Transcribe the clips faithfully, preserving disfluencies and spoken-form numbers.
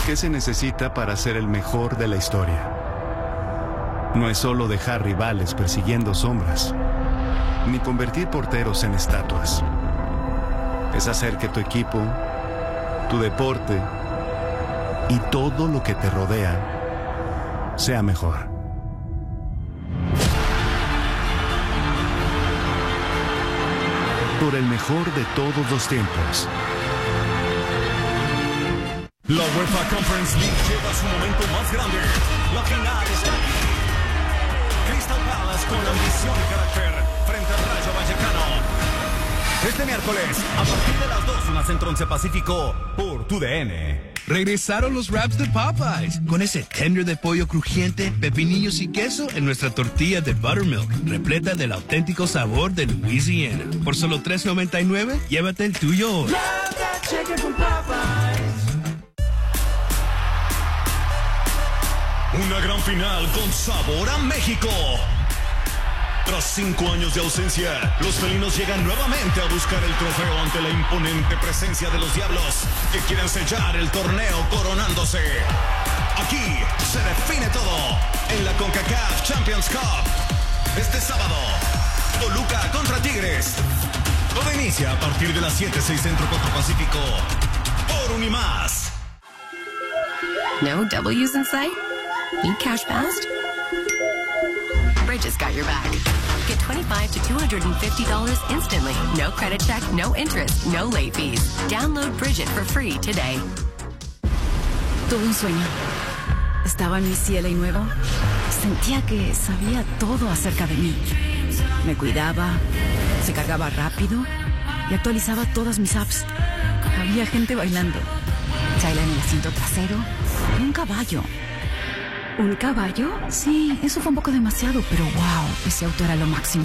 ¿Qué se necesita para ser el mejor de la historia? No es solo dejar rivales persiguiendo sombras, ni convertir porteros en estatuas. Es hacer que tu equipo, tu deporte y todo lo que te rodea sea mejor. Por el mejor de todos los tiempos. La UEFA Conference League lleva su momento más grande. La final está aquí. Crystal Palace con ambición y carácter frente al Rayo Vallecano. Este miércoles, a partir de las dos en la Centro once Pacífico, por tu D N. Regresaron los wraps de Popeyes, con ese tender de pollo crujiente, pepinillos y queso en nuestra tortilla de buttermilk, repleta del auténtico sabor de Louisiana. Por solo tres noventa y nueve, llévate el tuyo hoy. Una gran final con sabor a México. Tras cinco años de ausencia, los felinos llegan nuevamente a buscar el trofeo ante la imponente presencia de los Diablos, que quieren sellar el torneo coronándose. Aquí se define todo en la CONCACAF Champions Cup. Este sábado, Toluca contra Tigres. Todo inicia a partir de las siete, seis Centro, cuatro Pacífico. Por Unimás. No W's in sight? Need cash fast? Bridge has got your back. Get twenty-five to two hundred fifty dollars instantly. No credit check, no interest, no late fees. Download Bridget for free today. Tuve un sueño. Estaba en mi cielo y nuevo. Sentía que sabía todo acerca de mí. Me cuidaba, se cargaba rápido y actualizaba todas mis apps. Había gente bailando. Chayla en el asiento trasero y un caballo. ¿Un caballo? Sí, eso fue un poco demasiado, pero wow, ese auto era lo máximo.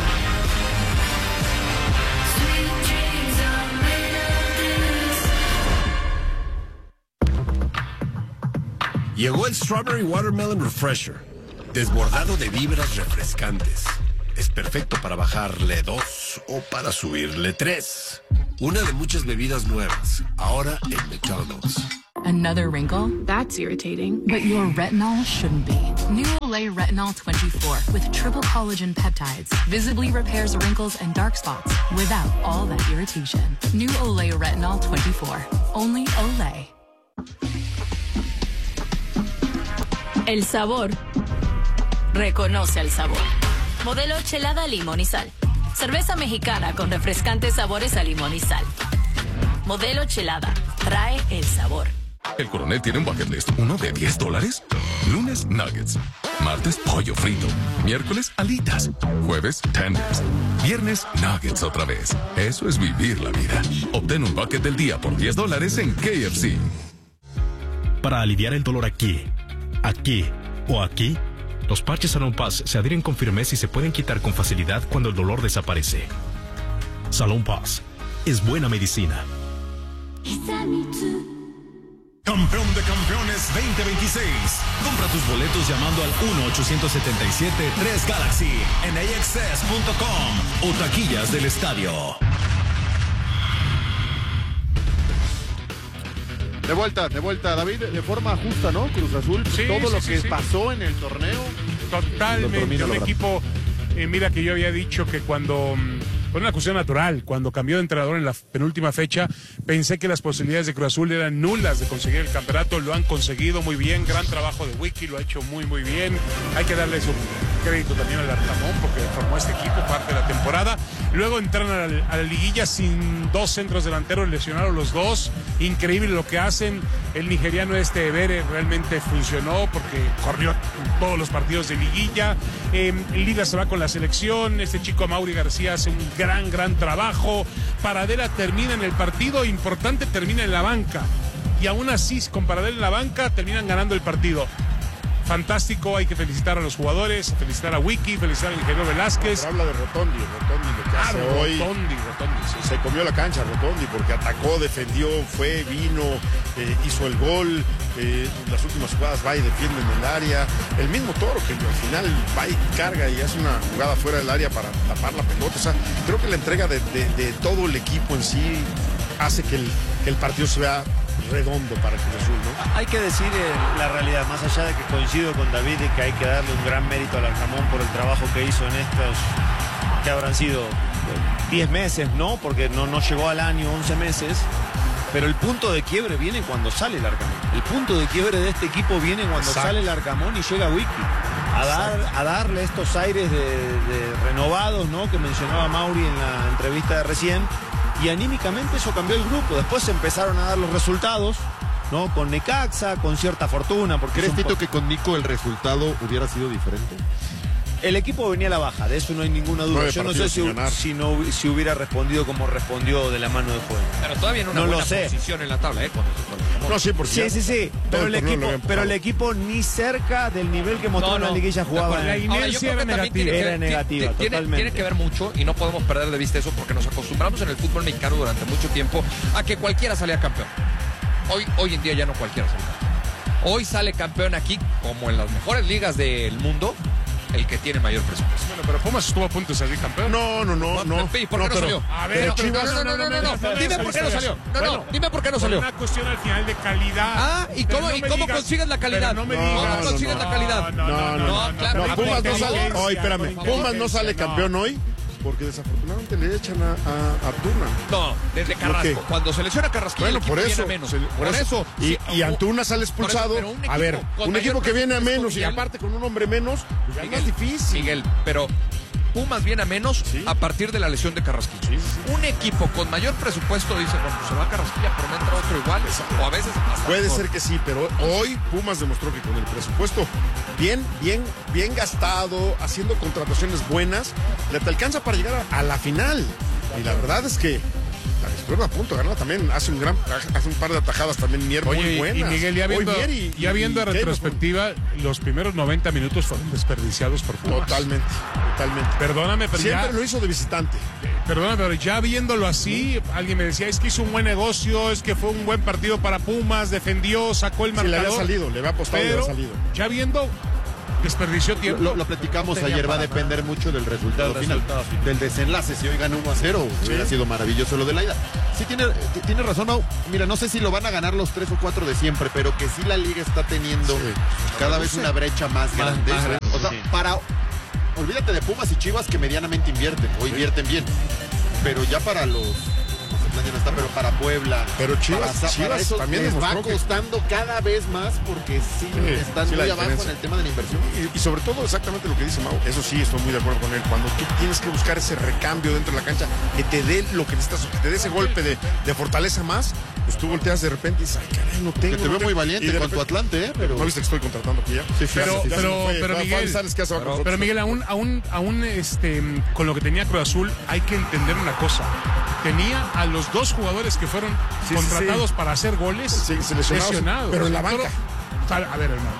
Llegó el Strawberry Watermelon Refresher, desbordado de vibras refrescantes. Es perfecto para bajarle dos o para subirle tres. Una de muchas bebidas nuevas, ahora en McDonald's. Another wrinkle? That's irritating. But your retinol shouldn't be. New Olay Retinol twenty-four with triple collagen peptides visibly repairs wrinkles and dark spots without all that irritation. New Olay Retinol twenty-four. Only Olay. El sabor reconoce el sabor. Modelo Chelada Limón y Sal. Cerveza mexicana con refrescantes sabores a limón y sal. Modelo Chelada. Trae el sabor. El Coronel tiene un bucket list. ¿Uno de diez dólares? Lunes, nuggets. Martes, pollo frito. Miércoles, alitas. Jueves, tenders. Viernes, nuggets otra vez. Eso es vivir la vida. Obtén un bucket del día por diez dólares en K F C. Para aliviar el dolor aquí, aquí o aquí, los parches Salón Paz se adhieren con firmeza y se pueden quitar con facilidad cuando el dolor desaparece. Salón Paz es buena medicina. Campeón de Campeones veinte veintiséis. Compra tus boletos llamando al uno ochocientos setenta y siete tres Galaxy en a x s punto com o taquillas del estadio. De vuelta, de vuelta, David, de forma justa, ¿no? Cruz Azul, sí, todo sí, lo que sí, pasó sí. en el torneo. Totalmente, un equipo, eh, mira que yo había dicho que cuando... Fue una cuestión natural. Cuando cambió de entrenador en la penúltima fecha, pensé que las posibilidades de Cruz Azul eran nulas de conseguir el campeonato. Lo han conseguido muy bien. Gran trabajo de Wiki, lo ha hecho muy, muy bien. Hay que darle su crédito también al Artamón porque formó este equipo parte de la temporada. Luego entraron a la, a la liguilla sin dos centros delanteros, lesionaron los dos. Increíble lo que hacen. El nigeriano este Ebere realmente funcionó porque corrió todos los partidos de liguilla. Eh, Liga se va con la selección. Este chico Mauri García hace un gran, gran trabajo. Paradela termina en el partido, importante, termina en la banca. Y aún así, con Paradela en la banca, terminan ganando el partido. Fantástico, hay que felicitar a los jugadores, felicitar a Wiki, felicitar al ingeniero Velázquez. Pero habla de Rotondi, Rotondi, lo que ah, hace Rotondi, hoy. Rotondi, Rotondi, sí. Se comió la cancha Rotondi porque atacó, defendió, fue, vino, eh, hizo el gol, eh, las últimas jugadas va y defiende en el área. El mismo Toro que al final va y carga y hace una jugada fuera del área para tapar la pelota. O sea, creo que la entrega de, de, de todo el equipo en sí hace que el, que el partido se vea redondo para Cruz Azul, ¿no? Hay que decir eh, la realidad, más allá de que coincido con David y que hay que darle un gran mérito al Arcamón por el trabajo que hizo en estos, que habrán sido diez meses, ¿no? Porque no, no llegó al año, once meses. Pero el punto de quiebre viene cuando sale el Arcamón. El punto de quiebre de este equipo viene cuando Exacto. sale el Arcamón y llega Wiki. A, dar, a darle estos aires de, de renovados, ¿no? Que mencionaba Mauri en la entrevista de recién. Y anímicamente eso cambió el grupo. Después se empezaron a dar los resultados, ¿no? Con Necaxa, con cierta fortuna. Porque ¿Crees, Tito, que con Nico el resultado hubiera sido diferente? El equipo venía a la baja, de eso no hay ninguna duda. Yo no sé si, si, no, si hubiera respondido como respondió de la mano de juego. Pero todavía en una no buena lo sé. posición en la tabla, ¿eh? Cuando se no, sí, porque sí, sí, sí. Pero el, equipo, pero el equipo ni cerca del nivel que mostró no, en la liguilla jugaba. La inercia era negativa. Tiene, era negativa, tiene, totalmente. Tiene que ver mucho y no podemos perder de vista eso porque nos acostumbramos en el fútbol mexicano durante mucho tiempo a que cualquiera salía campeón. Hoy, hoy en día ya no cualquiera sale campeón. Hoy sale campeón aquí, como en las mejores ligas del mundo, el que tiene mayor presupuesto. Bueno, pero Pumas estuvo a punto de salir campeón. No, no, no, no. ¿Y por qué no, no salió? A ver, pero, no, no, no, no, no, no. Dime por qué no salió. No, no, dime por qué no salió. Es una cuestión al final de calidad. Ah, ¿y cómo, ¿y cómo consigues la calidad? No me digas. ¿Cómo consigues la calidad? No, no, no. claro. Pumas no sale. Hoy, espérame. Pumas no sale campeón hoy. Porque desafortunadamente le echan a, a, a Antuna. No, desde Carrasco. Cuando se lesiona Carrasco, bueno, por eso, menos. Se, por, por eso. Y, sí, y Antuna sale expulsado. Eso, equipo, a ver, un equipo que viene a menos Miguel, y aparte con un hombre menos, pues ya Miguel, es más difícil. Miguel, pero Pumas viene a menos ¿sí? a partir de la lesión de Carrasquilla. Sí, sí. Un equipo con mayor presupuesto dice, bueno, pues se va a Carrasquilla, pero no entra otro igual. O a veces hasta puede mejor. ser que sí, pero hoy Pumas demostró que con el presupuesto bien, bien, bien gastado, haciendo contrataciones buenas, le te alcanza para llegar a, a la final. Y la verdad es que estuvo a punto de ganar también, hace un gran, hace un par de atajadas también Mier muy Oye, buenas. Y Miguel, ya viendo, Mier y, ya viendo y, y retrospectiva, los primeros noventa minutos fueron desperdiciados por Pumas. Totalmente, totalmente. Perdóname, pero siempre ya, lo hizo de visitante. Perdóname, pero ya viéndolo así, ¿sí? Alguien me decía, es que hizo un buen negocio, es que fue un buen partido para Pumas, defendió, sacó el marcador. Sí, le había salido, le había apostado y le había salido. Ya viendo, desperdició tiempo. Lo, lo platicamos ayer, va a depender nada. mucho del resultado del final, resultado final, del desenlace. Si hoy gana uno a cero, sí. hubiera sido maravilloso lo de la ida. Sí, tiene, tiene razón, Mau. Mira, no sé si lo van a ganar los tres o cuatro de siempre, pero que sí la liga está teniendo sí. cada no, vez no una brecha más, más grande. Más grande. O sea, sí. para... Olvídate de Pumas y Chivas que medianamente invierten, o invierten bien. Pero ya para los... Ya no está, pero para Puebla, pero Chivas, para, Chivas para eso también les va que... costando cada vez más porque sí, sí están sí, muy abajo en el tema de la inversión. Y, y sobre todo exactamente lo que dice Mau, eso sí estoy muy de acuerdo con él, cuando tú tienes que buscar ese recambio dentro de la cancha que te dé lo que necesitas, que te dé ese golpe de, de fortaleza más, pues tú volteas de repente y dices, ay caray, no tengo. Que te no veo tengo. muy valiente con repente, tu Atlante, ¿eh? Pero... ¿No viste que estoy contratando aquí ya? Sí, pero, pero, pero, fue, pero Miguel, pero, pero Miguel, aún, aún, aún este, con lo que tenía Cruz Azul, hay que entender una cosa. Tenía a los dos jugadores que fueron sí, contratados sí, sí. para hacer goles sí, lesionados, lesionados. Pero en la banca. A ver, hermano.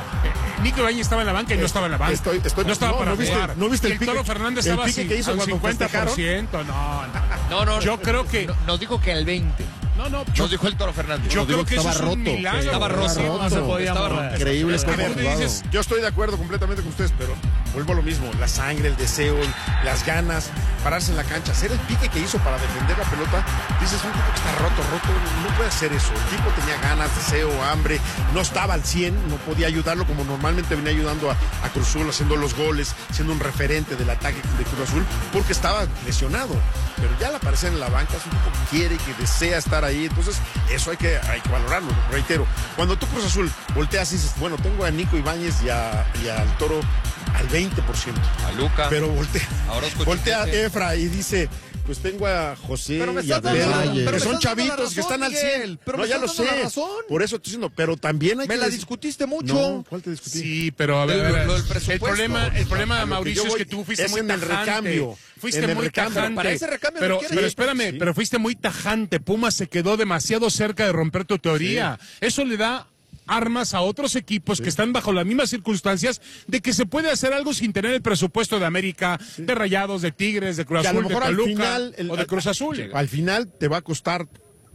Nico Ibañez estaba en la banca y no estaba en la banca. Estoy, estoy, no estaba no, para ¿no viste, jugar. ¿no viste el, el pique, Toro Fernández estaba el pique que hizo al cincuenta por ciento. No, no, no. Yo creo que... Nos dijo que al veinte. No, no. Nos dijo el Toro Fernández. Yo creo que, que estaba eso es un roto. milagro. Estaba roto. No se podía estaba roto. Increíble. Dices, yo estoy de acuerdo completamente con ustedes, pero vuelvo a lo mismo. La sangre, el deseo, las ganas, pararse en la cancha, hacer el pique que hizo para defender la pelota. Dices, un tipo que está roto, roto, no puede hacer eso. El tipo tenía ganas, deseo, hambre, no estaba al cien, no podía ayudarlo como normalmente venía ayudando a, a Cruz Azul, haciendo los goles, siendo un referente del ataque de Cruz Azul, porque estaba lesionado. Pero ya al aparecer en la banca es un tipo que quiere, que desea estar ahí. Entonces, eso hay que, hay que valorarlo, reitero. Cuando tú Cruz Azul volteas y dices, bueno, tengo a Nico Ibáñez y, a, y al Toro al veinte por ciento. A Luca. Pero voltea, voltea a Efra y dice, pues tengo a José y a Pedro, que son chavitos razón, que están al cien. Pero no, ya lo sé. Por eso estoy diciendo, pero también hay me que... Me la discutiste mucho. No, ¿cuál te discutí? Sí, pero a ver, el, a ver, lo del presupuesto. El problema, el problema de Mauricio voy, es que tú fuiste es muy en tajante. El recambio. Fuiste en el muy recambio. tajante. Para ese recambio pero, no pero espérame, sí. pero fuiste muy tajante. Pumas se quedó demasiado cerca de romper tu teoría. Sí. Eso le da armas a otros equipos sí. que están bajo las mismas circunstancias de que se puede hacer algo sin tener el presupuesto de América, sí. de Rayados, de Tigres, de Cruz Azul, de Toluca final, el, o de Cruz Azul. Al final te va a costar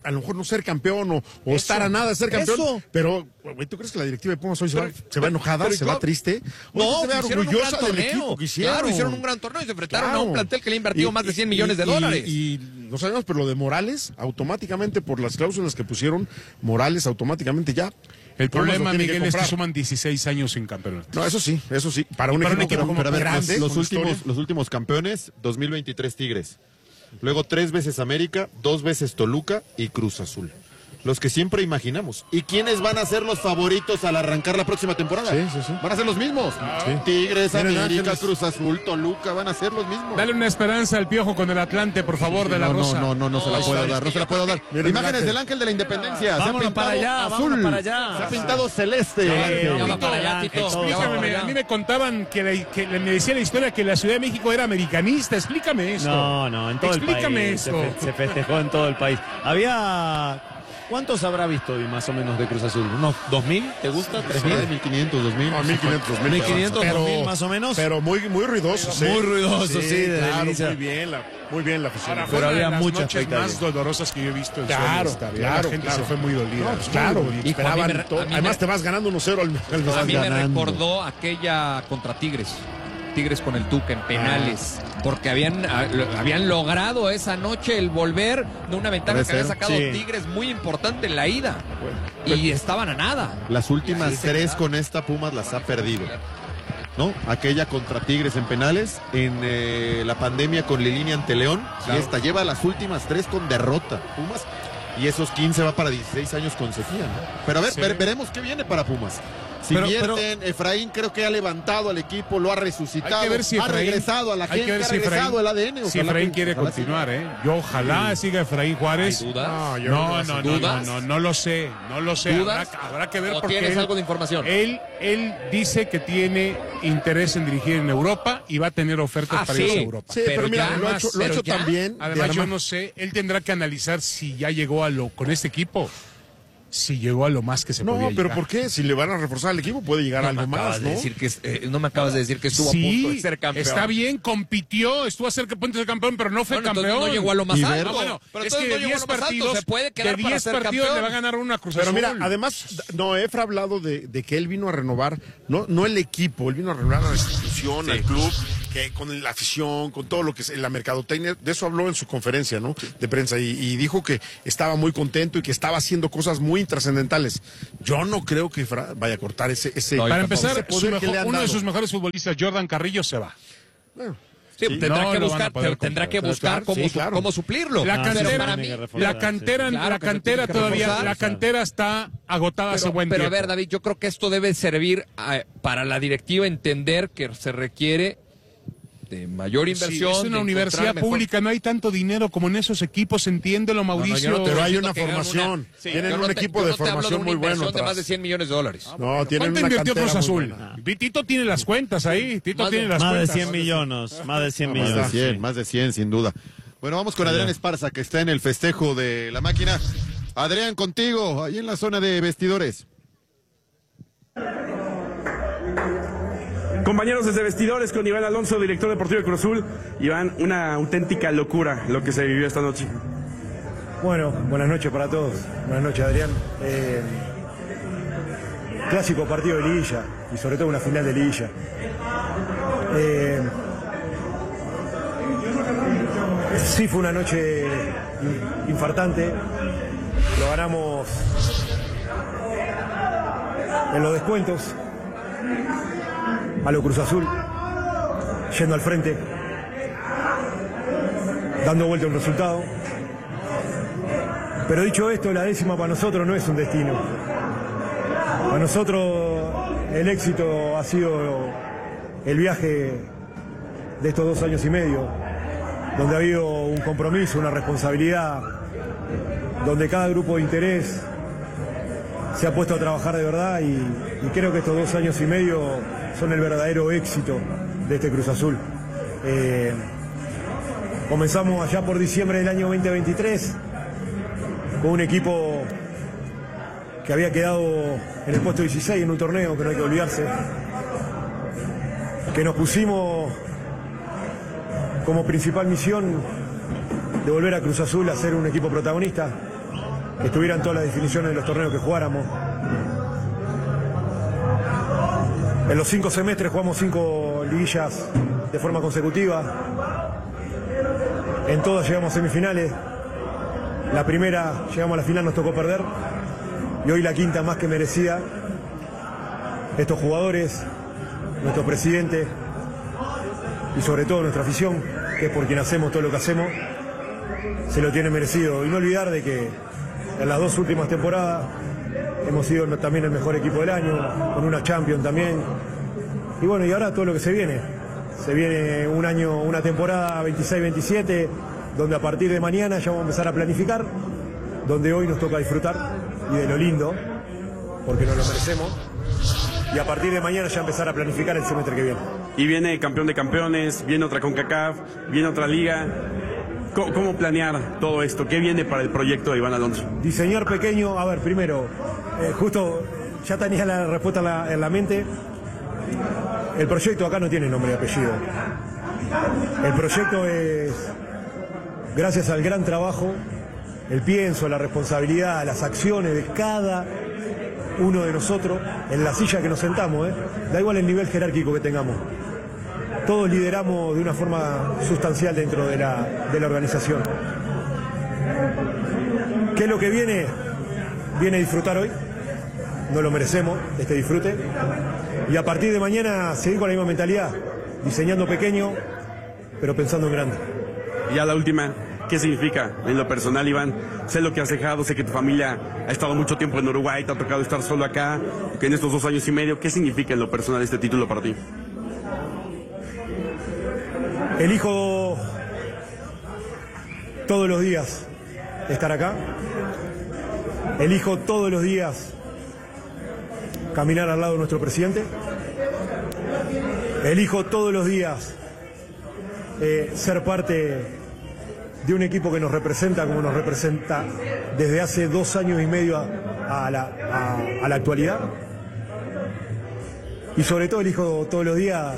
a lo mejor no ser campeón o, o estar a nada de ser campeón. Eso. Pero, güey, ¿tú crees que la directiva de Pumas hoy se, pero, va, se va enojada, se va triste? No, se va orgullosa del equipo que hicieron. Claro, hicieron un gran torneo y se enfrentaron claro. a un plantel que le ha invertido y, más de cien millones de y, dólares. Y, y no sabemos, pero lo de Morales, automáticamente por las cláusulas que pusieron, Morales automáticamente ya. El problema, Miguel, que es que suman dieciséis años sin campeonato. No, eso sí, eso sí. Para un, para equipo, un equipo como pero, pero grande, los, los últimos, los últimos campeones, dos mil veintitrés Tigres. Luego tres veces América, dos veces Toluca y Cruz Azul. Los que siempre imaginamos. ¿Y quiénes van a ser los favoritos al arrancar la próxima temporada? Sí, sí, sí. Van a ser los mismos. Sí. Tigres, Miren, América, Ángeles. Cruz Azul, Toluca, van a ser los mismos. Dale una esperanza al Piojo con el Atlante, por favor, Sí, de la no, Rosa. No, no, no, no se la puedo dar, no se la puedo dar. Miren, Imágenes el del Ángel de la Independencia. Vámonos se ha para allá, azul. vámonos para allá. Se ha pintado celeste. Sí, el ya Ángel. va para allá, Tito. Explícame, a mí me contaban que, la, que me decía la historia que la Ciudad de México era americanista. Explícame esto. No, no, en todo Explícame el país. esto. Se, fe- se festejó en todo el país. Había... ¿Cuántos habrá visto hoy más o menos de Cruz Azul? ¿Unos dos mil? ¿Te gusta? ¿tres mil? mil quinientos, dos mil. No, mil quinientos, dos mil. mil quinientos, Pero- dos mil más o menos. Pero muy, muy ruidosos. Muy ¿eh? ruidosos, sí, de claro, delicia. muy bien, la, muy bien la afición. Ahora, Pero fue una había de las mucha noches expectativa. más dolorosas que yo he visto en Claro, Sueños, está bien. claro, La gente claro. se fue muy dolida. No, pues claro, Muy dolida. Hijo, a mí esperaban me- todo. a mí Además me- te vas ganando uno cero al, al A mí me ganando. recordó aquella contra Tigres. Tigres con el Tuca en penales. Porque habían, ah, lo- habían logrado esa noche el volver de una ventaja tres que había cero. sacado Sí. Tigres muy importante en la ida. Y estaban a nada. Las últimas Sí, se tres quedaron. con esta Pumas las ha perdido. ¿No? Aquella contra Tigres en penales, en eh, la pandemia con Lilini ante León, Claro. y esta lleva las últimas tres con derrota. Pumas, y esos quince va para dieciséis años con sequía, ¿no? Pero a ver, Sí. ver- veremos qué viene para Pumas. Si Pero- vierten, Efraín creo que ha levantado al equipo, lo ha resucitado, Hay que ver si ha Efraín- regresado a la hay gente, que ver ha si regresado Efraín- el A D N. Si ojalá Efraín que- quiere ojalá continuar, ¿eh? Yo ojalá siga Efraín Juárez. ¿Hay dudas? No, yo No, creo que no, va a no, ser- no, ¿Dudas? no, no lo sé, no lo sé. ¿Dudas? Habrá, habrá que ver ¿O porque tienes él, algo de información? Él, él dice que tiene interés en dirigir en Europa y va a tener ofertas Ah, para sí. irse a Europa. Sí, pero, Pero mira, ya lo ha más, hecho, lo ha pero hecho ya. también. de Además, yo armar- no sé, él tendrá que analizar si ya llegó a lo con este equipo, si llegó a lo más que se podía No, pero llegar. ¿por qué? Si le van a reforzar al equipo puede llegar No algo me acabas más, de ¿no? decir que es- eh, no me acabas de decir que estuvo a Sí, punto de ser campeón. está bien, compitió, estuvo a ser punto de ser campeón, pero no fue Bueno, entonces campeón. no llegó a lo más Y alto. ver- Ah, bueno, Pero es entonces que no de llegó a diez lo más alto, partidos, se puede quedar de para diez ser partidos campeón. le va a ganar una Cruz Pero Azul. mira, además, no, Efra ha hablado de, de que él vino a renovar, no, no el equipo, él vino a renovar a la institución, Sí. al club, que con la afición, con todo lo que es la mercadotecnia, de eso habló en su conferencia, ¿no? De prensa, y, y dijo que estaba muy contento y que estaba haciendo cosas muy trascendentales. Yo no creo que Efra vaya a cortar ese, ese No, Para ese empezar, poder su que mejor- le han uno de dado. sus mejores futbolistas, Jordan Carrillo, se va. Bueno, Sí, Sí, tendrá no que lo van a buscar, poder tendrá que comprar. buscar Claro, cómo, sí, su- claro. cómo suplirlo. La Ah, Pero cantera, para mí, tiene que reforzar, la cantera, sí. Claro la que se cantera tiene que todavía, reforzar. la cantera está agotada hace pero, buen pero a tiempo. ver, David, yo creo que esto debe servir eh, para la directiva entender que se requiere de mayor Sí, inversión. es de una encontrar universidad mejor- pública, no hay tanto dinero como en esos equipos, entiéndelo, No, no, Mauricio. yo no te pero hay estoy una diciendo que hagan formación. Sí, Tienen yo un no te- equipo yo de no te hablo formación una muy bueno inversión de atrás. más de cien millones de dólares. No, tienen ¿Cuánto una invirtió cantera Cruz muy Azul? buena. Tito tiene las cuentas ahí. Tito Más tiene de- las Más de cuentas. cien millones, más de cien Más de millones. cien, sí. más de cien, sin duda. Bueno, vamos con Adrián Esparza, que está en el festejo de la máquina. Adrián, contigo, ahí en la zona de vestidores. Compañeros desde Vestidores con Iván Alonso, director deportivo de Cruz Azul. Iván, una auténtica locura lo que se vivió esta noche. Bueno, buenas noches para todos. Buenas noches, Adrián. Eh, clásico partido de liguilla y sobre todo una final de liguilla. Eh, sí fue una noche in- infartante. Lo ganamos en los descuentos. A lo Cruz Azul, yendo al frente, dando vuelta a un resultado. Pero dicho esto, la décima para nosotros no es un destino. Para nosotros el éxito ha sido el viaje de estos dos años y medio, donde ha habido un compromiso, una responsabilidad, donde cada grupo de interés se ha puesto a trabajar de verdad y, y creo que estos dos años y medio son el verdadero éxito de este Cruz Azul. Eh, comenzamos allá por diciembre del año veinte veintitrés con un equipo que había quedado en el puesto dieciséis en un torneo que no hay que olvidarse, que nos pusimos como principal misión de volver a Cruz Azul a ser un equipo protagonista, que estuvieran todas las definiciones de los torneos que jugáramos. En los cinco semestres jugamos cinco liguillas de forma consecutiva. En todas llegamos a semifinales. La primera llegamos a la final, nos tocó perder. Y hoy la quinta más que merecida. Estos jugadores, nuestro presidente y sobre todo nuestra afición, que es por quien hacemos todo lo que hacemos, se lo tiene merecido. Y no olvidar de que en las dos últimas temporadas hemos sido también el mejor equipo del año, con una Champions también. Y bueno, y ahora todo lo que se viene. Se viene un año, una temporada veintiséis veintisiete, donde a partir de mañana ya vamos a empezar a planificar, donde hoy nos toca disfrutar y de lo lindo, porque nos lo merecemos. Y a partir de mañana ya empezar a planificar el semestre que viene. Y viene campeón de campeones, viene otra CONCACAF, viene otra liga. ¿Cómo, cómo planear todo esto? ¿Qué viene para el proyecto de Iván Alonso? Diseñar pequeño, a ver, primero, eh, justo ya tenía la respuesta en la, en la mente. El proyecto acá no tiene nombre y apellido. El proyecto es, gracias al gran trabajo, el pienso, la responsabilidad, las acciones de cada uno de nosotros, en la silla que nos sentamos, ¿eh? Da igual el nivel jerárquico que tengamos. Todos lideramos de una forma sustancial dentro de la, de la organización. ¿Qué es lo que viene? Viene a disfrutar hoy. No lo merecemos, este disfrute. Y a partir de mañana seguir con la misma mentalidad, diseñando pequeño, pero pensando en grande. Y ya la última, ¿qué significa en lo personal, Iván? Sé lo que has dejado, sé que tu familia ha estado mucho tiempo en Uruguay, te ha tocado estar solo acá, que en estos dos años y medio, ¿qué significa en lo personal este título para ti? Elijo todos los días estar acá. Elijo todos los días caminar al lado de nuestro presidente. Elijo todos los días eh, ser parte de un equipo que nos representa como nos representa desde hace dos años y medio a, a, la, a, a la actualidad. Y sobre todo elijo todos los días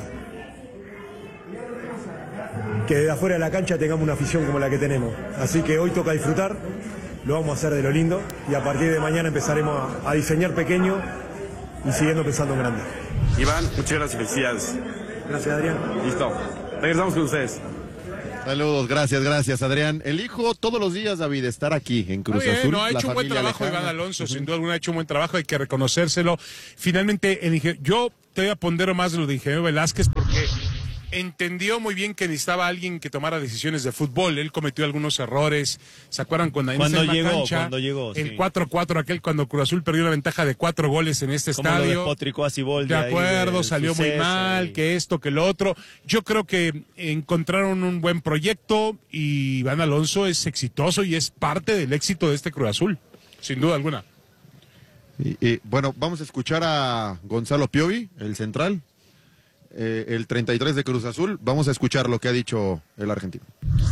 que desde afuera de la cancha tengamos una afición como la que tenemos. Así que hoy toca disfrutar, lo vamos a hacer de lo lindo y a partir de mañana empezaremos a, a diseñar pequeño y siguiendo pensando en grande. Iván, muchas gracias y felicidades. Gracias, Adrián. Listo. Regresamos con ustedes. Saludos, gracias, gracias, Adrián. Elijo todos los días, David, estar aquí en Cruz bien, Azul. No, ha hecho un buen trabajo lejana. Iván Alonso, uh-huh. Sin duda alguna ha hecho un buen trabajo, hay que reconocérselo. Finalmente, el ingeniero, yo te voy a poner más de lo de ingeniero Velázquez porque entendió muy bien que necesitaba alguien que tomara decisiones de fútbol. Él cometió algunos errores. ¿Se acuerdan cuando, cuando en llegó? Cancha, cuando llegó, el sí. cuatro cuatro, aquel cuando Cruz Azul perdió una ventaja de cuatro goles en este Como estadio. Lo despotricó a Siboldi de acuerdo, de salió muy mal, y... que esto, que lo otro. Yo creo que encontraron un buen proyecto y Iván Alonso es exitoso y es parte del éxito de este Cruz Azul, sin duda alguna. Y, y, bueno, vamos a escuchar a Gonzalo Piovi, el central. Eh, el treinta y tres de Cruz Azul. Vamos a escuchar lo que ha dicho el argentino.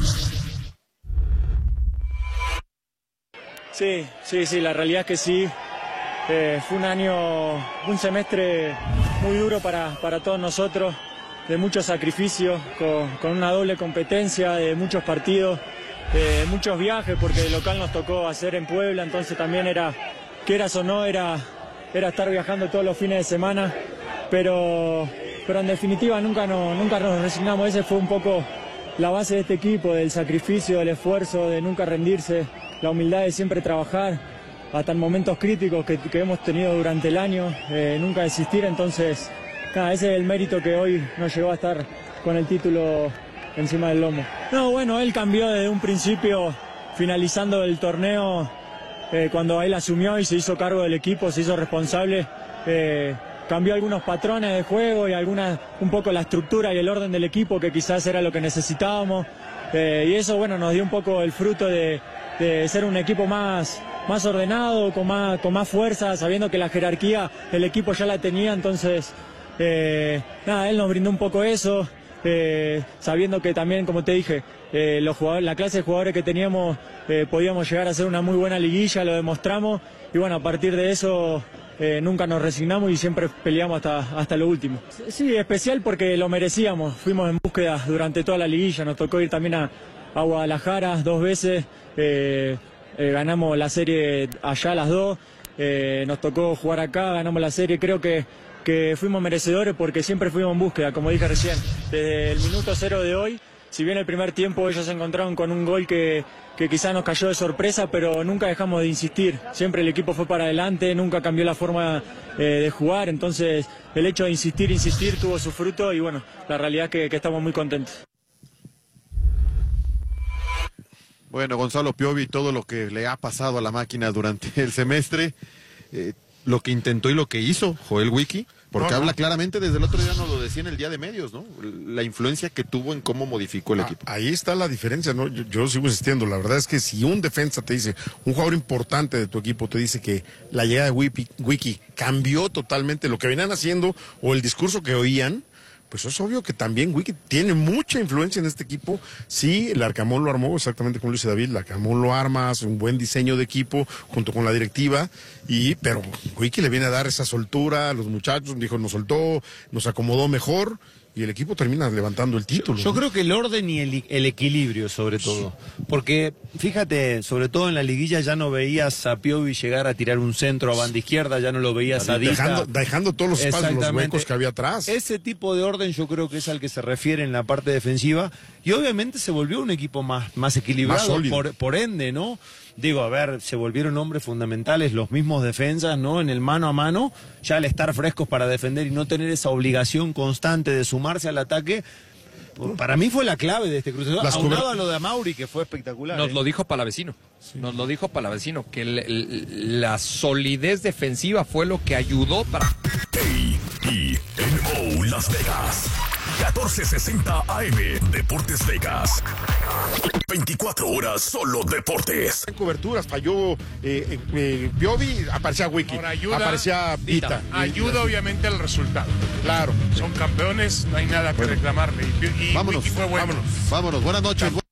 Sí, sí, sí, la realidad es que sí. Eh, fue un año, un semestre muy duro para, para todos nosotros, de mucho sacrificio, con, con una doble competencia, de muchos partidos, de muchos viajes, porque el local nos tocó hacer en Puebla, entonces también era, quieras o no, era, era estar viajando todos los fines de semana, pero... pero en definitiva nunca, no, nunca nos resignamos. Ese fue un poco la base de este equipo, del sacrificio, del esfuerzo, de nunca rendirse, la humildad de siempre trabajar, hasta en momentos críticos que, que hemos tenido durante el año, eh, nunca desistir. Entonces, nada, ese es el mérito que hoy nos llevó a estar con el título encima del lomo. No, bueno, él cambió desde un principio, finalizando el torneo, eh, cuando él asumió y se hizo cargo del equipo, se hizo responsable, eh, cambió algunos patrones de juego y alguna, un poco la estructura y el orden del equipo, que quizás era lo que necesitábamos, eh, y eso, bueno, nos dio un poco el fruto de, de ser un equipo más, más ordenado, con más, con más fuerza, sabiendo que la jerarquía el equipo ya la tenía. Entonces, eh, nada, él nos brindó un poco eso, eh, sabiendo que también, como te dije, eh, los jugadores, la clase de jugadores que teníamos, eh, podíamos llegar a hacer una muy buena liguilla, lo demostramos, y bueno, a partir de eso... Eh, nunca nos resignamos y siempre peleamos hasta, hasta lo último. Sí, especial porque lo merecíamos, fuimos en búsqueda durante toda la liguilla, nos tocó ir también a, a Guadalajara dos veces, eh, eh, ganamos la serie allá las dos, eh, nos tocó jugar acá, ganamos la serie, creo que, que fuimos merecedores porque siempre fuimos en búsqueda, como dije recién, desde el minuto cero de hoy. Si bien el primer tiempo ellos se encontraron con un gol que, que quizás nos cayó de sorpresa, pero nunca dejamos de insistir. Siempre el equipo fue para adelante, nunca cambió la forma eh, de jugar. Entonces el hecho de insistir, insistir tuvo su fruto y bueno, la realidad es que, que estamos muy contentos. Bueno, Gonzalo Piovi, todo lo que le ha pasado a la máquina durante el semestre, eh, lo que intentó y lo que hizo Joel Wiki. Porque no, habla no. claramente, desde el otro día nos lo decía en el día de medios, ¿no? La influencia que tuvo en cómo modificó el ah, equipo. Ahí está la diferencia, ¿no? Yo, yo sigo insistiendo, la verdad es que si un defensa te dice, un jugador importante de tu equipo te dice que la llegada de Wiki, Wiki cambió totalmente lo que venían haciendo o el discurso que oían, pues es obvio que también Wiki tiene mucha influencia en este equipo. Sí, el Arcamón lo armó, exactamente como lo dice David, el Arcamón lo arma, hace un buen diseño de equipo junto con la directiva, y pero Wiki le viene a dar esa soltura a los muchachos, dijo, nos soltó, nos acomodó mejor, y el equipo termina levantando el título. Yo, yo creo que el orden y el, el equilibrio, sobre todo. Sí. Porque, fíjate, sobre todo en la liguilla ya no veías a Piovi llegar a tirar un centro a banda izquierda, ya no lo veías a Dita. Dejando, dejando todos los espacios, los huecos que había atrás. Ese tipo de orden yo creo que es al que se refiere en la parte defensiva. Y obviamente se volvió un equipo más, más equilibrado, más por, por ende, ¿no? Digo, a ver, se volvieron hombres fundamentales, los mismos defensas, ¿no? En el mano a mano, ya al estar frescos para defender y no tener esa obligación constante de sumarse al ataque, para mí fue la clave de este cruce. Aunado a lo de Amauri, que fue espectacular. Nos ¿eh? lo dijo Palavecino, sí. Nos lo dijo Palavecino, que el, el, la solidez defensiva fue lo que ayudó para... A E N O Las Vegas, catorce sesenta A M, Deportes Vegas. veinticuatro horas solo deportes. En coberturas falló eh, eh, Piovi, aparecía Wiki, Ahora ayuda, aparecía Dita. Ayuda obviamente al resultado. Claro. Son campeones, no hay nada que bueno. reclamarle. Y, y vámonos, Wiki fue bueno. Vámonos, vámonos. Buenas noches.